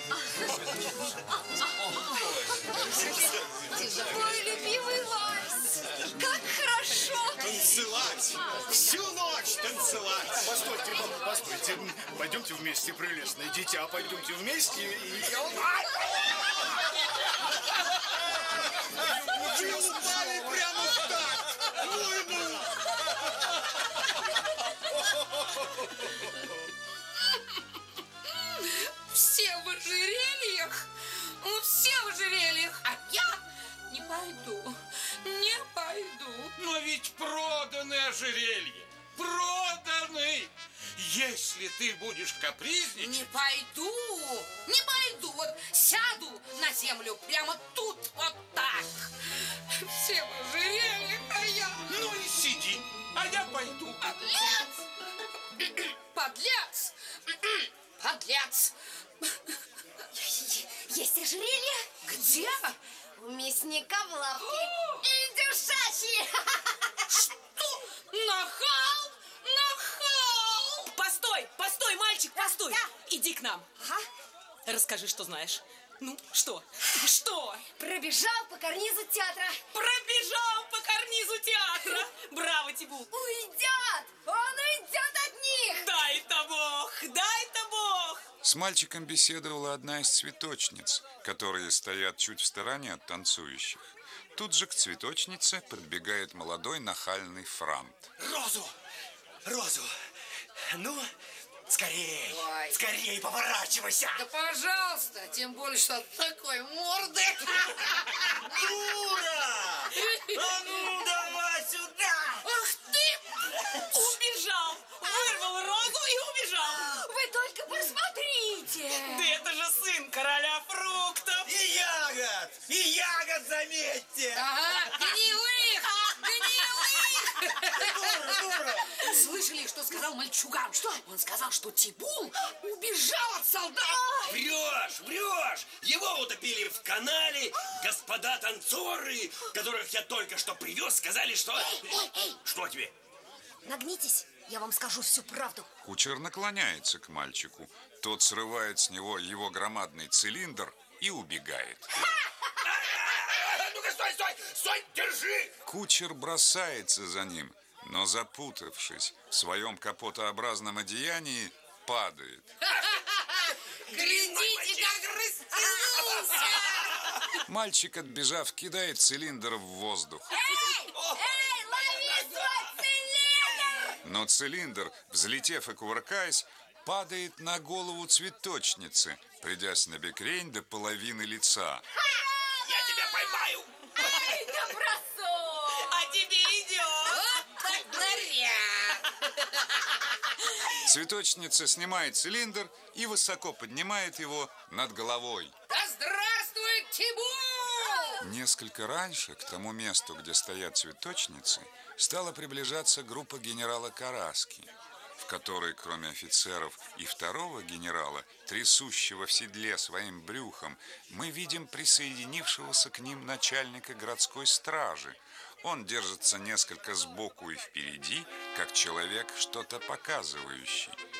Мой любимый вальс. Как хорошо. Танцевать! Всю ночь танцевать! Постойте, пойдемте вместе, прелестное дитя, пойдемте вместе и... Вы упали прямо в такт! Ну и ну! Все в ожерельях. Все в ожерельях. А я не пойду. Не пойду. Но ведь проданы ожерелье. Проданы. Если ты будешь капризничать... Не пойду. Не пойду. Вот сяду на землю прямо тут вот так. Все в ожерельях, а я... Ну и сиди, а я пойду. Подлец! Подлец! Подлец! Есть ожерелье? Где? У мясника в лавке. Индюшачьи! Что? Нахал? Нахал! Постой, мальчик, постой. Да. Иди к нам. Ага. Расскажи, что знаешь. Ну, что? Что? Пробежал по карнизу театра. Пробежал по карнизу театра. Браво, Тибул. Уйдет! Он уйдет от них! Дай-то Бог, дай-то Бог. С мальчиком беседовала одна из цветочниц, которые стоят чуть в стороне от танцующих. Тут же к цветочнице подбегает молодой нахальный франт. Розу! Ну, скорей! Ой. Скорей поворачивайся! Да пожалуйста, тем более, что от такой морды. Дура! А ну, давай сюда! Ах ты! Убежал. Вырвал розу и убежал. Вы только посмотрите! Да это же сын короля фруктов. И ягод, заметьте! Ага, гнилых! Гнилых! Дура! Слышали, что сказал мальчуган? Что? Он сказал, что Тибул убежал от солдат. Врешь! Его утопили в канале. Господа танцоры, которых я только что привез, сказали, что... Эй! Что тебе? Нагнитесь, я вам скажу всю правду. Кучер наклоняется к мальчику. Тот срывает с него его громадный цилиндр и убегает. Ну-ка, стой, держи! Кучер бросается за ним, но, запутавшись в своем капотообразном одеянии, падает. Глядите, как растянулся! Мальчик, отбежав, кидает цилиндр в воздух. Эй, лови свой цилиндр! Но цилиндр, взлетев и кувыркаясь, падает на голову цветочницы, придясь на бекрень до половины лица. Я тебя поймаю! Ай, да бросок! А тебе идет. Вот так наряд! Цветочница снимает цилиндр и высоко поднимает его над головой. Да здравствует Тибул! Несколько раньше к тому месту, где стоят цветочницы, стала приближаться группа генерала Караски, в которой, кроме офицеров и второго генерала, трясущего в седле своим брюхом, мы видим присоединившегося к ним начальника городской стражи. Он держится несколько сбоку и впереди, как человек, что-то показывающий.